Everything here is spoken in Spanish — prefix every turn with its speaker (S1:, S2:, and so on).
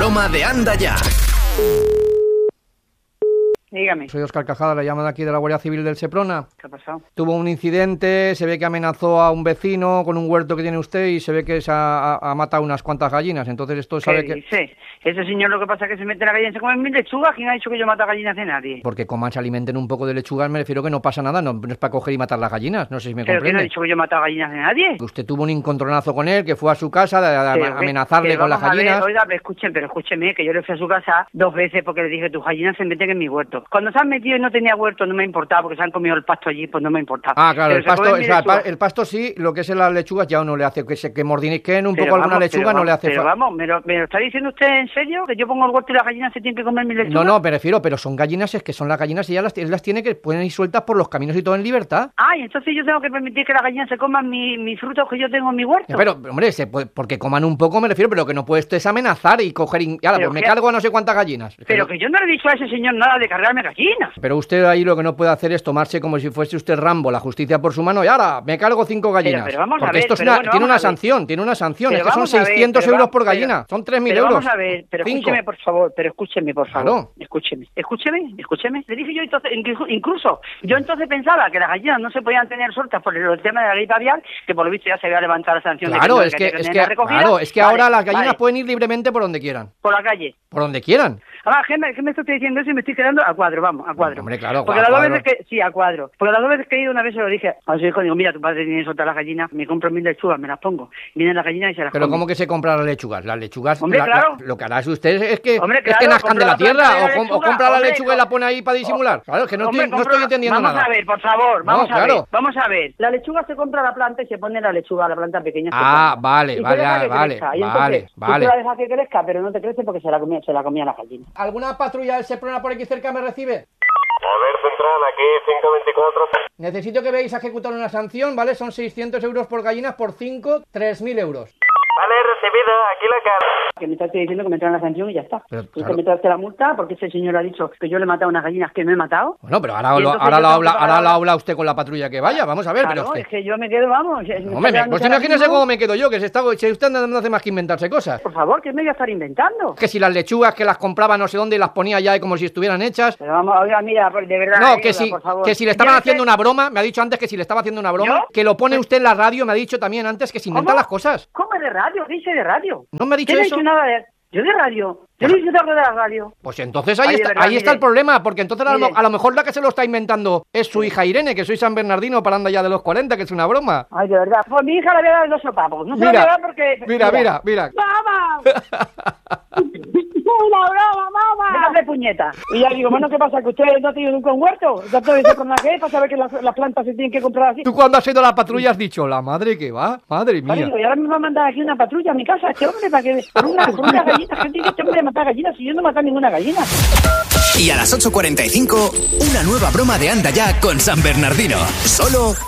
S1: broma de Anda Ya.
S2: Dígame.
S3: Soy Óscar Cajada, le llamo de aquí de la Guardia Civil del Seprona.
S2: ¿Qué ha pasado?
S3: Tuvo un incidente, se ve que amenazó a un vecino con un huerto que tiene usted y se ve que se ha matado unas cuantas gallinas. Entonces esto sabe
S2: ¿Qué dice? Ese señor lo que pasa es que se mete en la gallina y se come 1000 lechugas. ¿Quién ha dicho que yo mato a gallinas de nadie?
S3: Porque coman, se alimenten un poco de lechugas, me refiero que no pasa nada, no es para coger y matar las gallinas, no sé si me
S2: ¿Pero quién ha
S3: comprende.
S2: dicho que yo mato a gallinas de nadie?
S3: Usted tuvo un encontronazo con él, que fue a su casa a amenazarle con las
S2: vamos a ver,
S3: gallinas.
S2: oiga, pero escúcheme, que yo le fui a su casa 2 veces porque le dije, tus gallinas se meten en mi huerto. Cuando se han metido y no tenía huerto, no me importaba, porque se han comido el pasto allí, pues no me importaba.
S3: Ah, claro,
S2: Pero
S3: el pasto,
S2: comen mi lechuga.
S3: el pasto sí, lo que es las lechugas ya no le hace, que mordisquen un
S2: Pero
S3: poco alguna
S2: vamos,
S3: lechuga no le hace
S2: Pero
S3: falta.
S2: vamos, ¿me lo está diciendo usted en serio? ¿Que yo pongo el huerto y las gallinas se tienen que comer mi lechuga?
S3: No, me refiero, pero son gallinas, es que son las gallinas y ya él las tiene que pueden ir sueltas por los caminos y todo en libertad.
S2: Ah, y entonces yo tengo que permitir que las gallinas se coman mis frutos que yo tengo en mi huerto.
S3: Pero, hombre, porque coman un poco me refiero, pero que no puede usted es amenazar y coger y ahora,
S2: ¿Pero
S3: pues me
S2: qué?
S3: cargo a no sé cuántas gallinas.
S2: Pero que yo no le he dicho a ese señor nada de cargarme gallinas.
S3: Pero usted ahí lo que no puede hacer es tomarse como si fuese usted Rambo, la justicia por su mano, y ahora me cargo 5 gallinas.
S2: Pero vamos a
S3: porque
S2: ver,
S3: esto es
S2: pero bueno,
S3: tiene una
S2: vamos a ver.
S3: sanción, es
S2: Pero
S3: que son
S2: vamos a ver,
S3: 600
S2: pero
S3: euros
S2: va-
S3: por
S2: pero-
S3: gallina, son 3.000
S2: Pero
S3: euros.
S2: vamos a ver, pero
S3: 5.
S2: escúcheme, por favor,
S3: Claro.
S2: Escúcheme. Le dije yo entonces, incluso, yo entonces pensaba que las gallinas no se podían tener sueltas por el tema de la ley pavial, que por lo visto ya se había levantado la sanción.
S3: Claro,
S2: de
S3: es que
S2: Vale,
S3: ahora las gallinas
S2: vale,
S3: pueden ir libremente por donde quieran.
S2: por la calle.
S3: Por donde quieran.
S2: Además, ¿qué me estoy diciendo eso y me estoy quedando a cuadro? Vamos, a cuadro.
S3: Hombre, claro,
S2: Porque
S3: a
S2: las dos
S3: cuadro.
S2: veces que... Sí, a cuadro. Porque las 2 veces que he ido, una vez se lo dije a su hijo, digo, mira, tu padre tiene que soltar las gallinas, me compro 1000 lechugas, me las pongo. Vienen las gallinas y se las
S3: Pero
S2: comen.
S3: ¿cómo que se compra las lechugas? Las lechugas,
S2: Hombre, claro.
S3: lo que hará usted es que,
S2: Hombre,
S3: es que
S2: claro,
S3: nazcan de la
S2: compra la
S3: tierra
S2: planta de la
S3: o
S2: lechuga,
S3: compra la
S2: hombre,
S3: lechuga y la pone ahí para disimular. Claro, es que no estoy entendiendo
S2: vamos
S3: nada.
S2: a ver, por favor, vamos
S3: No,
S2: a
S3: claro.
S2: ver, vamos a ver. La lechuga se compra la planta y se pone la lechuga, la planta pequeña. se
S3: Ah,
S2: pone.
S3: vale,
S2: Y se
S3: vale,
S2: deja que
S3: vale,
S2: crezca. Y
S3: vale,
S2: entonces,
S3: vale.
S2: Tú la dejas que crezca, pero no te crece porque se la comía la gallina.
S3: ¿Alguna patrulla del Seprona por aquí cerca me recibe?
S4: Poder Central, aquí 524.
S3: Necesito que veáis a ejecutar una sanción, ¿vale? Son 600 euros por gallinas, por 5, 3.000 euros.
S4: Vale, recibido, aquí la cara.
S2: Que me estás diciendo que me traen la sanción y ya está.
S3: Pero,
S2: Tú
S3: claro.
S2: te metes la multa porque ese señor ha dicho que yo le he matado a unas gallinas que no he matado.
S3: Bueno, pero
S2: Y entonces yo tengo que
S3: ahora
S2: pagar-
S3: lo habla usted con la patrulla que vaya, vamos a ver,
S2: Claro,
S3: pero
S2: es que yo me quedo, vamos.
S3: Hombre, pues imagínese cómo me quedo yo, que si usted no hace más que inventarse cosas.
S2: Por favor, ¿qué me voy a estar inventando?
S3: Que si las lechugas que las compraba no sé dónde y las ponía ya como si estuvieran hechas.
S2: Pero vamos, oiga, mira, de verdad.
S3: No, que
S2: por favor.
S3: si le estaban
S2: Ya
S3: haciendo
S2: sé-
S3: una broma, me ha dicho antes que si le estaba haciendo una broma,
S2: ¿Yo?
S3: que lo pone usted en la radio, me ha dicho también antes que se inventa
S2: ¿Cómo?
S3: las cosas.
S2: ¿Cómo de radio? ¿Qué dice de radio?
S3: ¿No me ha dicho
S2: Yo no he
S3: eso?
S2: dicho nada de... Yo de radio. Yo no he dicho algo de la radio.
S3: Pues entonces
S2: Ay, de verdad,
S3: ahí está
S2: mire.
S3: el problema, porque entonces
S2: Mire.
S3: a lo mejor la que se lo está inventando es su hija Irene, que soy San Bernardino parando ya de los 40, que es una broma.
S2: Ay, de verdad. Pues mi hija le voy a dar 2 sopapos. No se lo voy a
S3: Mira,
S2: dar porque...
S3: mira.
S2: ¡Mamá! ¡Una broma, mamá! Déjate puñeta. Y ya digo, bueno, ¿qué pasa? ¿Que usted no ha tenido nunca un huerto? ¿Tanto dice con la que para saber que las plantas se tienen que comprar así?
S3: Tú cuando has ido a la patrulla has dicho, la madre que va, madre mía.
S2: Digo, y ahora me va a mandar aquí una patrulla a mi casa, este hombre, para que... Por una gallina, gente dice, este hombre de matar gallinas, y yo no matar ninguna gallina.
S1: Y a las 8:45, una nueva broma de Anda Ya con San Bernardino. Solo